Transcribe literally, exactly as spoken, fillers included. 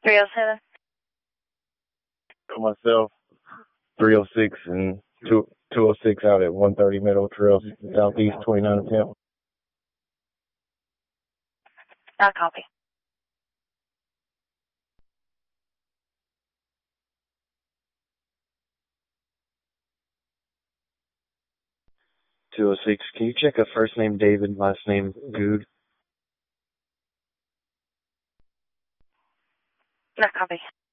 three oh seven. Myself, three oh six and two oh six out at one thirty Meadow Trail, Southeast twenty-nine attempt. I'll copy. two oh six, can you check a first name David, last name Good? No copy.